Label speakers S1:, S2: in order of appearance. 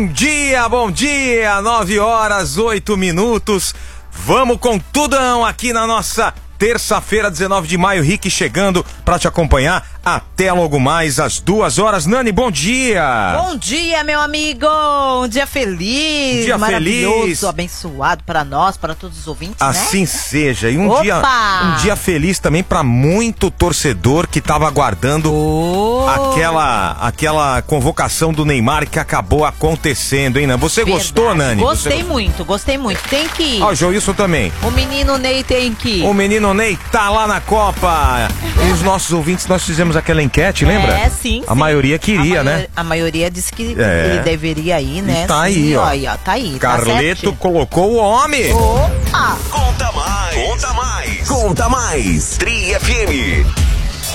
S1: bom dia, 9h08. Vamos com tudão aqui na nossa terça-feira, 19 de maio, Rick chegando pra te acompanhar até logo mais às 2h. Nani, bom dia!
S2: Bom dia, meu amigo! Um dia feliz,
S1: maravilhoso,
S2: feliz, abençoado pra nós, para todos os ouvintes,
S1: assim, né? Seja. E um dia feliz também pra muito torcedor que tava aguardando aquela convocação do Neymar que acabou acontecendo, hein, Nani? Você gostou, Nani?
S2: Gostei muito. Tem que ir.
S1: Ó, o Joilson também.
S2: O menino Ney tem que ir.
S1: O menino Ney tá lá na Copa. E os nossos ouvintes, nós fizemos aquela enquete, lembra?
S2: Sim.
S1: A maioria queria, né?
S2: A maioria disse que ele deveria ir, né?
S1: E tá aí, ó.
S2: Tá aí.
S1: Carleto colocou o homem.
S2: Opa!
S3: Conta mais. Tri FM.